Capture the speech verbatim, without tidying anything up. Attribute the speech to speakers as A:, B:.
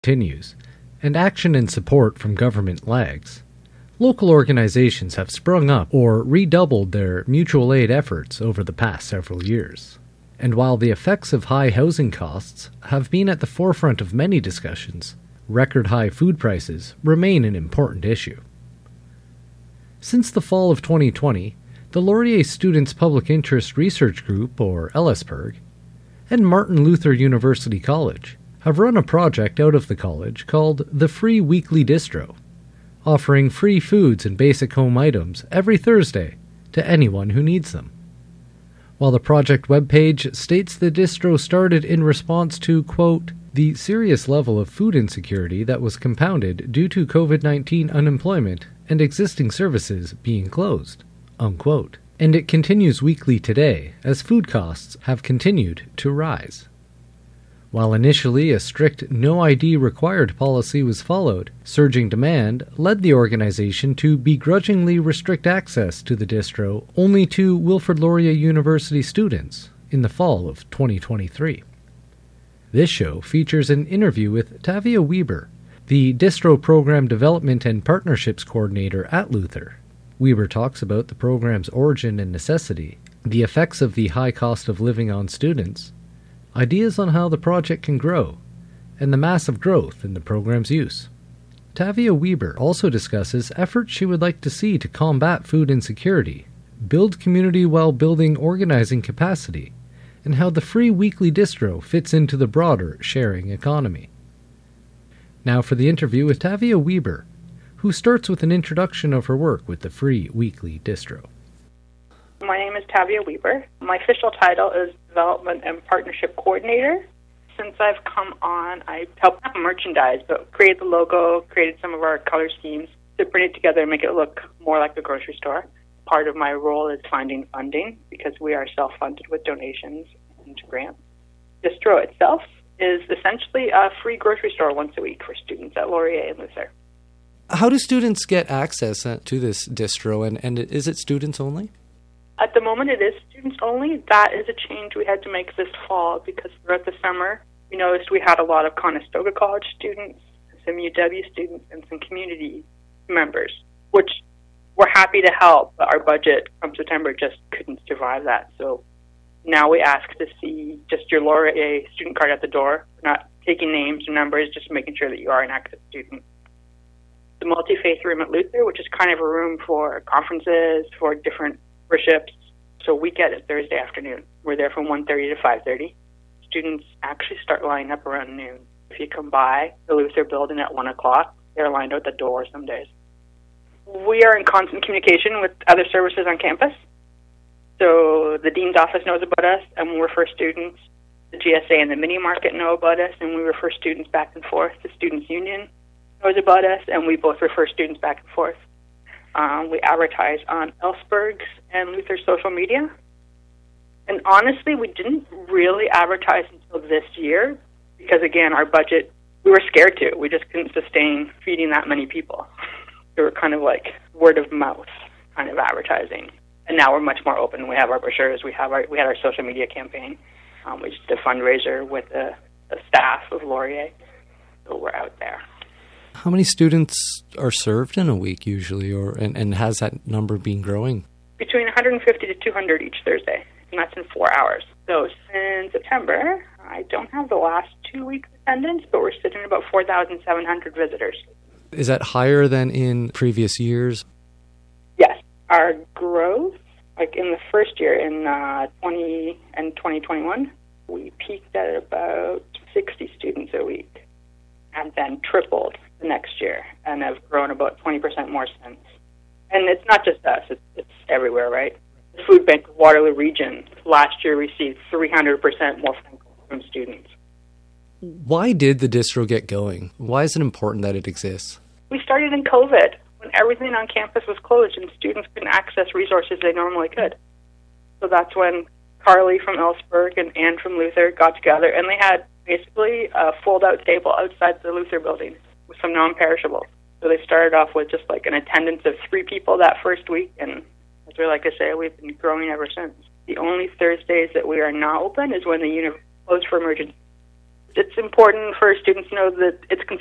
A: continues, and action and support from government lags, local organizations have sprung up or redoubled their mutual aid efforts over the past several years. And while the effects of high housing costs have been at the forefront of many discussions, record high food prices remain an important issue. Since the fall of twenty twenty, the Laurier Students' Public Interest Research Group, or LSPIRG, and Martin Luther University College have run a project out of the college called the Free Weekly Distro, offering free foods and basic home items every Thursday to anyone who needs them. While the project webpage states the distro started in response to, quote, the serious level of food insecurity that was compounded due to covid nineteen unemployment and existing services being closed, unquote. And it continues weekly today as food costs have continued to rise. While initially a strict no I D required policy was followed, surging demand led the organization to begrudgingly restrict access to the distro only to Wilfrid Laurier University students in the fall of twenty twenty-three. This show features an interview with Tavia Weber, the Distro Program Development and Partnerships Coordinator at Luther. Weber talks about the program's origin and necessity, the effects of the high cost of living on students, ideas on how the project can grow, and the massive growth in the program's use. Tavia Weber also discusses efforts she would like to see to combat food insecurity, build community while building organizing capacity, and how the free weekly distro fits into the broader sharing economy. Now for the interview with Tavia Weber, who starts with an introduction of her work with the free weekly distro.
B: My name is Tavia Weber. My official title is Development and Partnership Coordinator. Since I've come on, I've helped merchandise, but created the logo, created some of our color schemes to bring it together and make it look more like a grocery store. Part of my role is finding funding because we are self-funded with donations and grants. Distro itself is essentially a free grocery store once a week for students at Laurier and Luther.
A: How do students get access to this distro, and, and is it students only?
B: At the moment, it is students only. That is a change we had to make this fall because throughout the summer, we noticed we had a lot of Conestoga College students, some U W students, and some community members, which we're happy to help, but our budget from September just couldn't survive that. So now we ask to see just your Laurier student card at the door. We're not taking names or numbers, just making sure that you are an active student. The multi-faith room at Luther, which is kind of a room for conferences, for different worships. So we get it Thursday afternoon. We're there from one thirty to five thirty. Students actually start lining up around noon. If you come by the Luther building at one o'clock, they're lined out the door some days. We are in constant communication with other services on campus. So the dean's office knows about us, and we refer students. The G S A and the mini market know about us, and we refer students back and forth. The Students' Union knows about us, and we both refer students back and forth. Um, we advertise on LSPIRG's and Luther's social media. And honestly, we didn't really advertise until this year because, again, our budget, we were scared to. We just couldn't sustain feeding that many people. We were kind of like word of mouth kind of advertising. And now we're much more open. We have our brochures. We have our we had our social media campaign. Um, we just did a fundraiser with the, the staff of Laurier. So we're out there.
A: How many students are served in a week usually, or and, and has that number been growing?
B: Between one hundred fifty to two hundred each Thursday, and that's in four hours. So since September, I don't have the last two weeks attendance, but we're sitting at about four thousand seven hundred visitors.
A: Is that higher than in previous years?
B: Yes. Our growth, like in the first year, in uh, twenty and twenty twenty-one, we peaked at about sixty students a week, and then tripled the next year, and have grown about twenty percent more since. And it's not just us, it's, it's everywhere, right? The Food Bank of Waterloo Region last year received three hundred percent more from students.
A: Why did the distro get going? Why is it important that it exists?
B: We started in COVID, when everything on campus was closed and students couldn't access resources they normally could. So that's when Carly from LSPIRG and Anne from Luther got together, and they had basically a fold-out table outside the Luther building with some non-perishables. So they started off with just like an attendance of three people that first week, and as we like to say, we've been growing ever since. The only Thursdays that we are not open is when the unit closed for emergency. It's important for students to know that it's